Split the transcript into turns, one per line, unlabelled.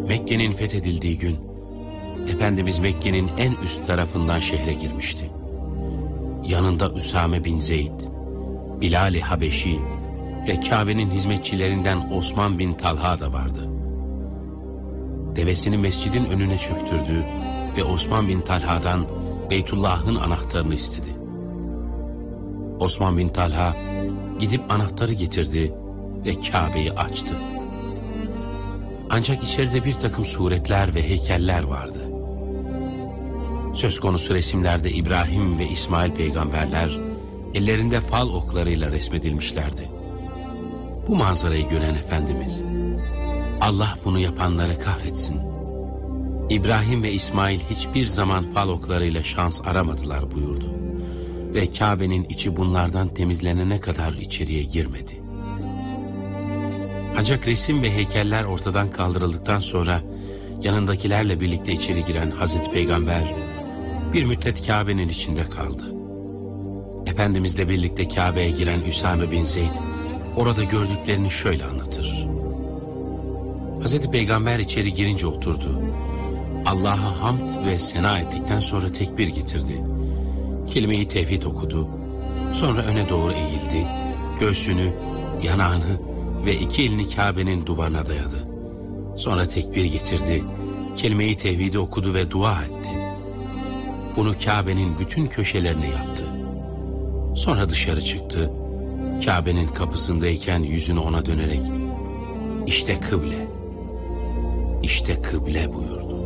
Mekke'nin fethedildiği gün, Efendimiz Mekke'nin en üst tarafından şehre girmişti. Yanında Üsame bin Zeyd, Bilal-i Habeşi ve Kabe'nin hizmetçilerinden Osman bin Talha da vardı. Devesini mescidin önüne çöktürdü ve Osman bin Talha'dan Beytullah'ın anahtarını istedi. Osman bin Talha gidip anahtarı getirdi ve Kabe'yi açtı. Ancak içeride bir takım suretler ve heykeller vardı. Söz konusu resimlerde İbrahim ve İsmail peygamberler ellerinde fal oklarıyla resmedilmişlerdi. Bu manzarayı gören Efendimiz, Allah bunu yapanları kahretsin, İbrahim ve İsmail hiçbir zaman fal oklarıyla şans aramadılar buyurdu. Ve Kabe'nin içi bunlardan temizlenene kadar içeriye girmedi. Ancak resim ve heykeller ortadan kaldırıldıktan sonra yanındakilerle birlikte içeri giren Hazreti Peygamber bir müddet Kabe'nin içinde kaldı. Efendimizle birlikte Kabe'ye giren Üsame bin Zeyd orada gördüklerini şöyle anlatır. Hazreti Peygamber içeri girince oturdu. Allah'a hamd ve sena ettikten sonra tekbir getirdi. Kelime-i tevhid okudu. Sonra öne doğru eğildi. Göğsünü, yanağını ve iki elini Kabe'nin duvarına dayadı. Sonra tekbir getirdi. Kelime-i tevhidi okudu ve dua etti. Bunu Kabe'nin bütün köşelerine yaptı. Sonra dışarı çıktı. Kabe'nin kapısındayken yüzünü ona dönerek "İşte kıble, işte kıble" buyurdu.